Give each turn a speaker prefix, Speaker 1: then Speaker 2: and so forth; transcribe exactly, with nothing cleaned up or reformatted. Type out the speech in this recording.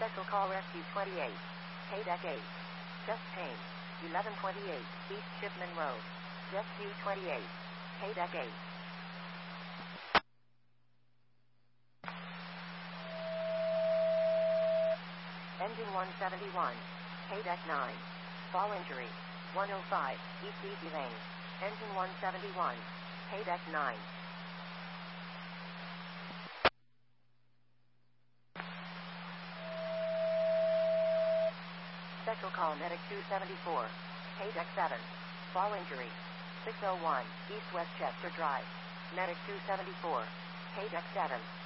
Speaker 1: Special call Rescue twenty-eight. Haydeck eight. Chest pain. eleven twenty-eight East Shipman Road. Rescue twenty-eight. Haydeck eight. Engine one seventy-one. Haydeck nine. Fall injury. one oh five East Easy Lane. Engine one seventy-one. Haydeck nine. Special call Medic two seventy-four. Haydeck seven. Fall injury. six oh one East Westchester Drive. Medic two seventy-four. Haydeck seven.